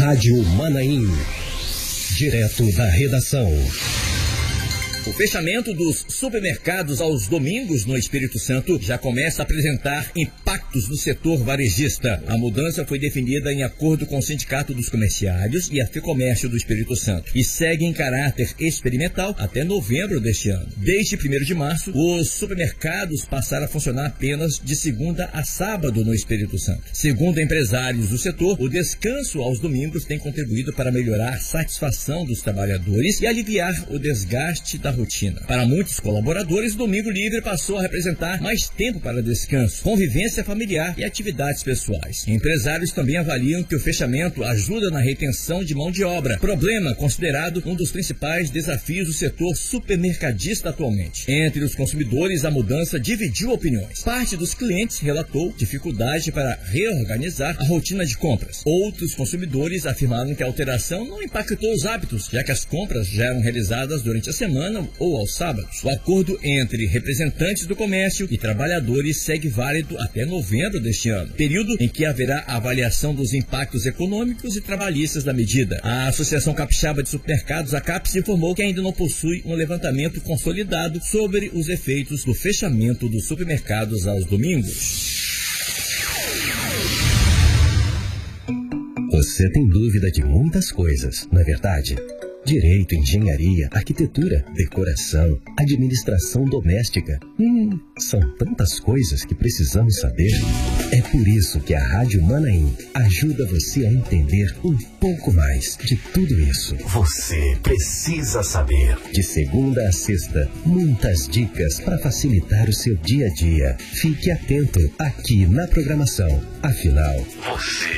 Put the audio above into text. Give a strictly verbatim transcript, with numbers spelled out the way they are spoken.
Rádio Manaim. Direto da redação. O fechamento dos supermercados aos domingos no Espírito Santo já começa a apresentar impactos no setor varejista. A mudança foi definida em acordo com o Sindicato dos Comerciários e a FEComércio do Espírito Santo e segue em caráter experimental até novembro deste ano. Desde primeiro de março, os supermercados passaram a funcionar apenas de segunda a sábado no Espírito Santo. Segundo empresários do setor, o descanso aos domingos tem contribuído para melhorar a satisfação dos trabalhadores e aliviar o desgaste da rotina. Para muitos colaboradores, o domingo livre passou a representar mais tempo para descanso, convivência familiar e atividades pessoais. Empresários também avaliam que o fechamento ajuda na retenção de mão de obra, problema considerado um dos principais desafios do setor supermercadista atualmente. Entre os consumidores, a mudança dividiu opiniões. Parte dos clientes relatou dificuldade para reorganizar a rotina de compras. Outros consumidores afirmaram que a alteração não impactou os hábitos, já que as compras já eram realizadas durante a semana ou aos sábados. O acordo entre representantes do comércio e trabalhadores segue válido até novembro deste ano, período em que haverá a avaliação dos impactos econômicos e trabalhistas da medida. A Associação Capixaba de Supermercados, a CAPES, informou que ainda não possui um levantamento consolidado sobre os efeitos do fechamento dos supermercados aos domingos. Você tem dúvida de muitas coisas, não é verdade? Direito, engenharia, arquitetura, decoração, administração doméstica. Hum, são tantas coisas que precisamos saber. É por isso que a Rádio Manaim ajuda você a entender um pouco mais de tudo isso. Você precisa saber. De segunda a sexta, muitas dicas para facilitar o seu dia a dia. Fique atento aqui na programação. Afinal, você